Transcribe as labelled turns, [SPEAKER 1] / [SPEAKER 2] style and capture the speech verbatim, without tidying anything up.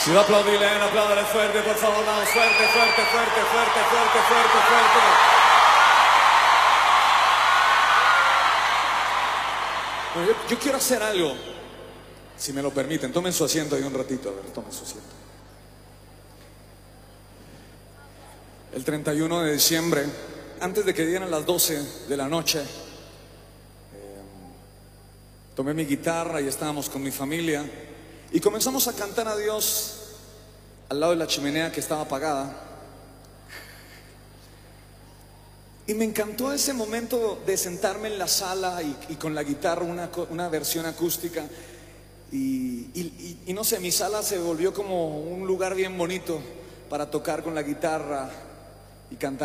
[SPEAKER 1] Si va a aplaudirle, apláudale fuerte, por favor, vamos, fuerte, fuerte, fuerte, fuerte, fuerte, fuerte, fuerte. Bueno, yo, yo quiero hacer algo, si me lo permiten. Tomen su asiento ahí un ratito, a ver, tomen su asiento. El treinta y uno de diciembre, antes de que dieran las doce de la noche, eh, tomé mi guitarra y estábamos con mi familia y comenzamos a cantar a Dios al lado de la chimenea que estaba apagada. Y me encantó ese momento de sentarme en la sala y, y con la guitarra, una, una versión acústica. Y, y, y no sé, mi sala se volvió como un lugar bien bonito para tocar con la guitarra y cantar.